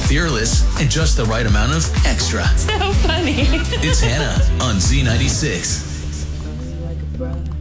fearless, and just the right amount of extra. So funny. It's Hannah on Z96.